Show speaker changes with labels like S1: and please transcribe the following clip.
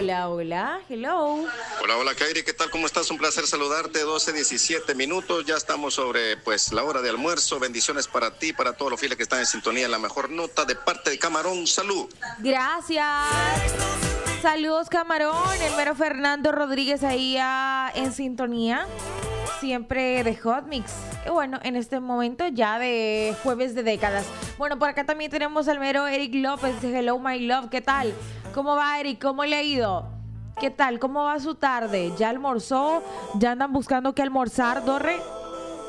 S1: Hola, hola, hello.
S2: Hola, hola, Kairi, ¿qué tal? ¿Cómo estás? Un placer saludarte. 12:17 minutos. Ya estamos sobre, pues, la hora de almuerzo. Bendiciones para ti, para todos los fieles que están en sintonía. La mejor nota de parte de Camarón. Salud.
S1: Gracias. Saludos, Camarón. El mero Fernando Rodríguez ahí en sintonía. Siempre de Hot Mix. Y bueno, en este momento ya de jueves de décadas. Bueno, por acá también tenemos al mero Eric López de Hello My Love. ¿Qué tal? ¿Cómo va, Eric? ¿Cómo le ha ido? ¿Qué tal? ¿Cómo va su tarde? ¿Ya almorzó? ¿Ya andan buscando qué almorzar, Dorre?